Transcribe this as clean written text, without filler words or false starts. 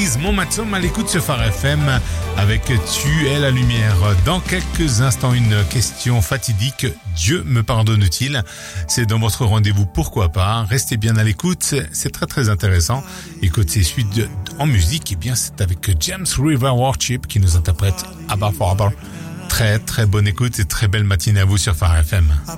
Louise Montmaton à l'écoute sur Phare FM avec Tu es la lumière. Dans quelques instants, une question fatidique. Dieu me pardonne-t-il? C'est dans votre rendez-vous Pourquoi pas. Restez bien à l'écoute, c'est très très intéressant. Écoutez, suite en musique, eh bien c'est avec James River Worship qui nous interprète Abba Father. Très très bonne écoute et très belle matinée à vous sur Phare FM.